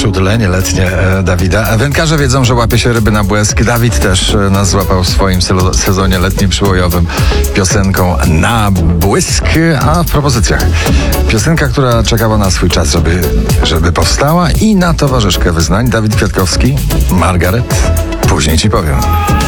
Przytulenie letnie Dawida. Wędkarze wiedzą, że łapie się ryby na błysk. Dawid też nas złapał w swoim sezonie letnim przybojowym piosenką Na błysk, a w propozycjach piosenka, która czekała na swój czas, żeby powstała, i na towarzyszkę wyznań Dawid Kwiatkowski, Margaret. Później ci powiem.